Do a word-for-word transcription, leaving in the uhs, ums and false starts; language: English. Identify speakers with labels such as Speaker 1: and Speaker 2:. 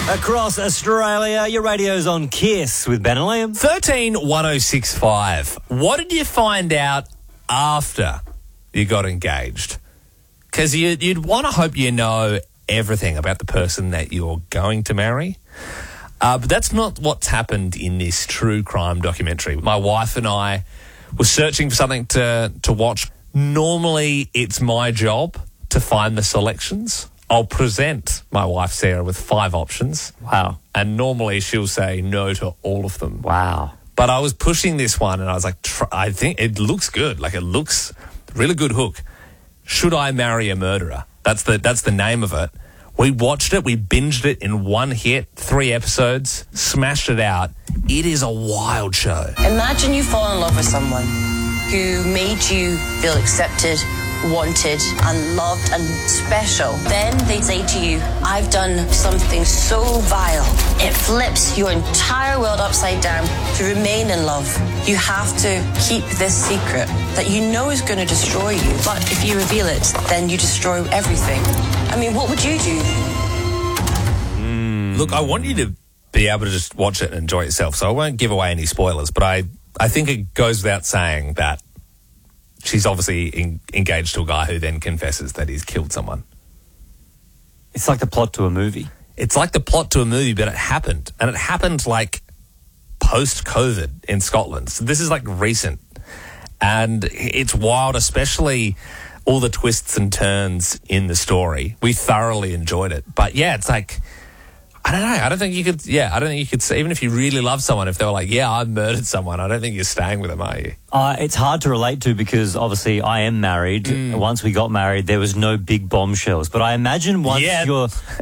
Speaker 1: Across Australia, your radio's on Kiss with Ben and Liam.
Speaker 2: thirteen one oh six five. What did you find out after you got engaged? Because you, you'd want to hope you know everything about the person that you're going to marry. Uh, but that's not what's happened in this true crime documentary. My wife and I were searching for something to, to watch. Normally, it's my job to find the selections. I'll present my wife, Sarah, with five options.
Speaker 1: Wow.
Speaker 2: And normally she'll say no to all of them.
Speaker 1: Wow.
Speaker 2: But I was pushing this one and I was like, tr- I think it looks good. Like, it looks really good hook. Should I Marry a Murderer? That's the that's the name of it. We watched it. We binged it in one hit, three episodes, smashed it out. It is a wild show.
Speaker 3: Imagine you fall in love with someone who made you feel accepted, wanted and loved and special. Then they say to you, I've done something so vile. It flips your entire world upside down. To remain in love, you have to keep this secret that you know is going to destroy you. But if you reveal it, then you destroy everything. I mean, what would you do?
Speaker 2: Mm. Look, I want you to be able to just watch it and enjoy yourself, so I won't give away any spoilers, but I, I think it goes without saying that she's obviously in, engaged to a guy who then confesses that he's killed someone.
Speaker 1: It's like the plot to a movie.
Speaker 2: It's like the plot to a movie, but it happened. And it happened, like, post-COVID in Scotland. So this is, like, recent. And it's wild, especially all the twists and turns in the story. We thoroughly enjoyed it. But, yeah, it's like, I don't know. I don't think you could, yeah, I don't think you could, even if you really love someone, if they were like, yeah, I murdered someone, I don't think you're staying with them, are you?
Speaker 1: Uh, it's hard to relate to because obviously I am married. Mm. Once we got married, there was no big bombshells. But I imagine once
Speaker 2: yeah.
Speaker 1: you're